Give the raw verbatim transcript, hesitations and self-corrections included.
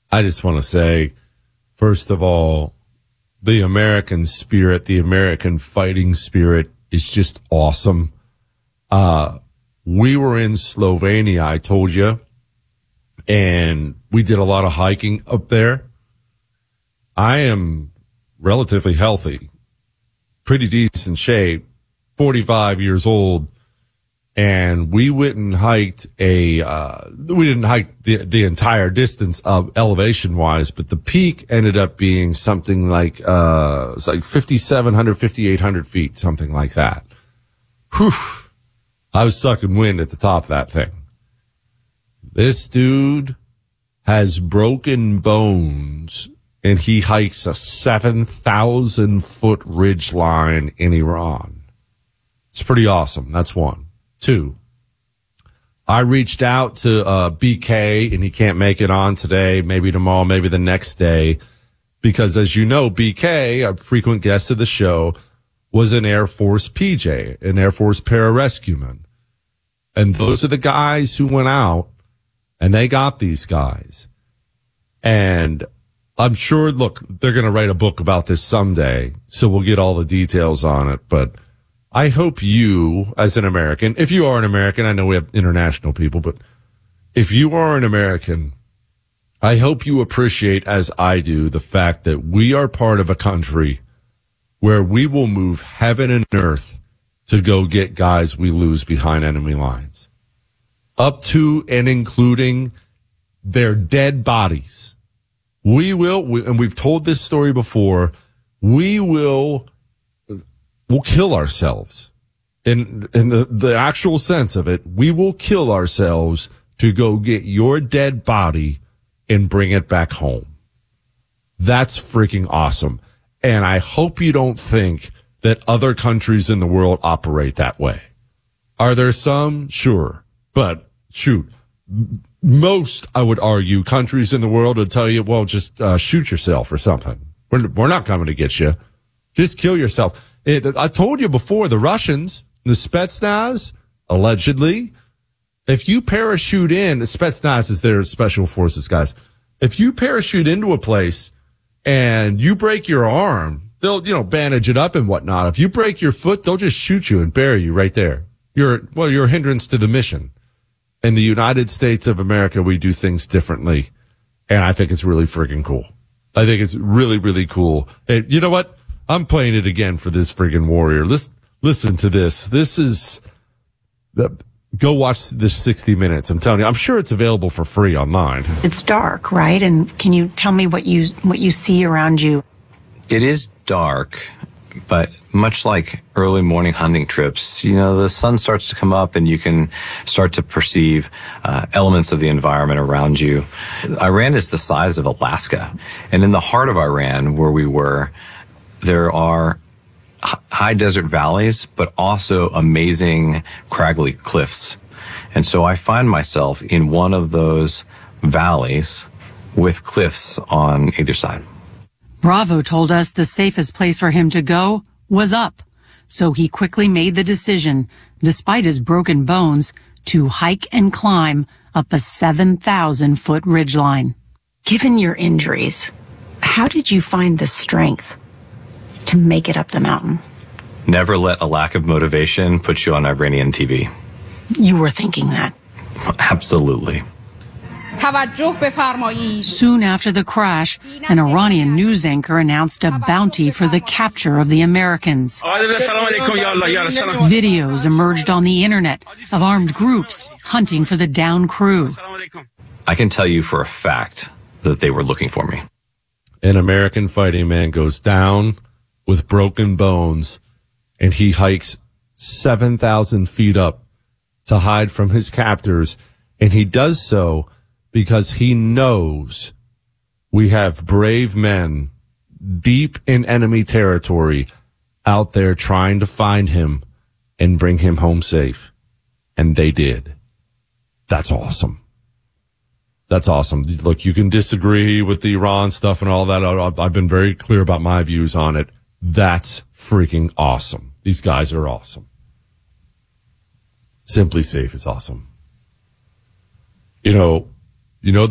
I just want to say, first of all, the American spirit, the American fighting spirit is just awesome. Uh, we were in Slovenia, I told you, and we did a lot of hiking up there. I am relatively healthy, pretty decent shape, forty-five years old, and we went and hiked a, uh, we didn't hike the, the entire distance of elevation wise, but the peak ended up being something like, uh, it's like fifty-seven hundred, fifty-eight hundred feet, something like that. Whew. I was sucking wind at the top of that thing. This dude has broken bones, and he hikes a seven thousand foot ridge line in Iran. It's pretty awesome. That's one. Two, I reached out to uh, B K, and he can't make it on today, maybe tomorrow, maybe the next day, because as you know, B K, a frequent guest of the show, was an Air Force P J, an Air Force pararescueman. And those are the guys who went out, and they got these guys. And I'm sure, look, they're going to write a book about this someday, so we'll get all the details on it, but I hope you, as an American, if you are an American, I know we have international people, but if you are an American, I hope you appreciate, as I do, the fact that we are part of a country where we will move heaven and earth to go get guys we lose behind enemy lines, up to and including their dead bodies. We will, we, and we've told this story before, we will We'll kill ourselves. In, in the, the actual sense of it, we will kill ourselves to go get your dead body and bring it back home. That's freaking awesome. And I hope you don't think that other countries in the world operate that way. Are there some? Sure. But shoot, most, I would argue, countries in the world would tell you, well, just uh, shoot yourself or something. We're, we're not coming to get you. Just kill yourself. It, I told you before, the Russians, the Spetsnaz, allegedly, if you parachute in, the Spetsnaz is their special forces guys. If you parachute into a place and you break your arm, they'll, you know, bandage it up and whatnot. If you break your foot, they'll just shoot you and bury you right there. You're, well, you're a hindrance to the mission. In the United States of America, we do things differently. And I think it's really freaking cool. I think it's really, really cool. And you know what? I'm playing it again for this friggin' warrior. Listen, listen to this. This is, go watch this sixty minutes. I'm telling you, I'm sure it's available for free online. It's dark, right? And can you tell me what you, what you see around you? It is dark, but much like early morning hunting trips, you know, the sun starts to come up and you can start to perceive uh, elements of the environment around you. Iran is the size of Alaska. And in the heart of Iran, where we were, there are high desert valleys, but also amazing craggly cliffs. And so I find myself in one of those valleys with cliffs on either side. Bravo told us the safest place for him to go was up. So he quickly made the decision, despite his broken bones, to hike and climb up a seven thousand foot ridgeline. Given your injuries, how did you find the strength to make it up the mountain? Never let a lack of motivation put you on Iranian T V. You were thinking that. Absolutely. Soon after the crash, an Iranian news anchor announced a bounty for the capture of the Americans. Videos emerged on the internet of armed groups hunting for the downed crew. I can tell you for a fact that they were looking for me. An American fighting man goes down with broken bones, and he hikes seven thousand feet up to hide from his captors, and he does so because he knows we have brave men deep in enemy territory out there trying to find him and bring him home safe. And they did. That's awesome. That's awesome. Look, you can disagree with the Iran stuff and all that. I've been very clear about my views on it. That's freaking awesome. These guys are awesome. Simply Safe is awesome. You know, you know,